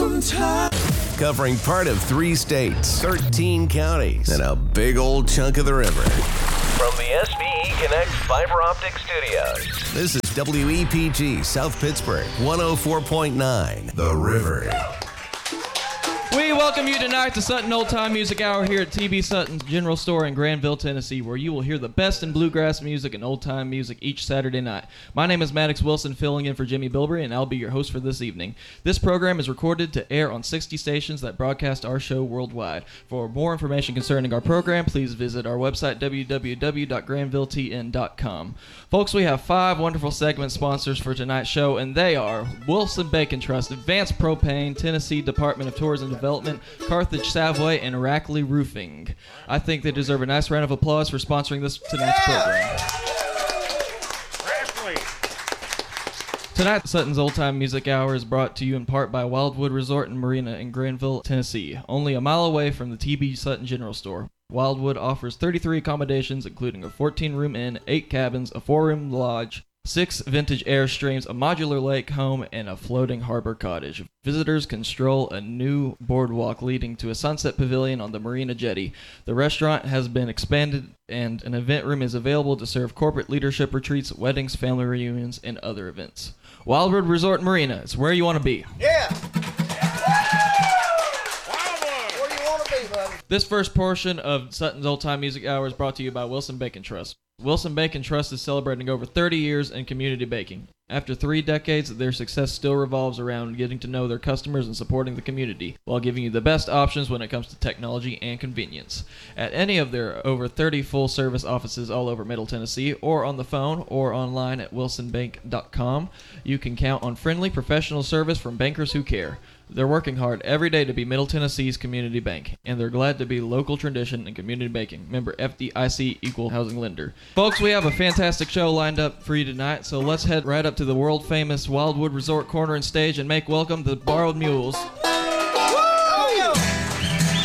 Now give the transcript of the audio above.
Covering part of 3 states, 13 counties, and a big old chunk of the river. From the SVE Connect Fiber Optic Studios, this is WEPG South Pittsburgh, 104.9, The River. We welcome you tonight to Sutton Old Time Music Hour here at TB Sutton's General Store in Granville, Tennessee, where you will hear the best in bluegrass music and old time music each Saturday night. My name is Maddox Wilson, filling in for Jimmy Bilbrey, and I'll be your host for this evening. This program is recorded to air on 60 stations that broadcast our show worldwide. For more information concerning our program, please visit our website, www.granvilletn.com. Folks, we have 5 wonderful segment sponsors for tonight's show, and they are Wilson Bacon Trust, Advanced Propane, Tennessee Department of Tourism Development, Carthage Savoy, and Rackley Roofing. I think they deserve a nice round of applause for sponsoring tonight's program. Tonight, Sutton's Old Time Music Hour is brought to you in part by Wildwood Resort and Marina in Granville, Tennessee, only a mile away from the TB Sutton General Store. Wildwood offers 33 accommodations, including a 14-room inn, 8 cabins, a 4-room lodge, 6 vintage Airstreams, a modular lake home, and a floating harbor cottage. Visitors can stroll a new boardwalk leading to a sunset pavilion on the Marina Jetty. The restaurant has been expanded, and an event room is available to serve corporate leadership retreats, weddings, family reunions, and other events. Wildwood Resort and Marina, it's where you want to be. Yeah! Where do you want to be, buddy? This first portion of Sutton's Old Time Music Hour is brought to you by Wilson Bacon Trust. Wilson Bacon Trust is celebrating over 30 years in community baking. After 3 decades, their success still revolves around getting to know their customers and supporting the community, while giving you the best options when it comes to technology and convenience. At any of their over 30 full-service offices all over Middle Tennessee, or on the phone, or online at wilsonbank.com, you can count on friendly, professional service from bankers who care. They're working hard every day to be Middle Tennessee's community bank, and they're glad to be local tradition and community banking. Member FDIC Equal Housing Lender. Folks, we have a fantastic show lined up for you tonight, so let's head right up to the world-famous Wildwood Resort Corner and Stage and make welcome the Borrowed Mules.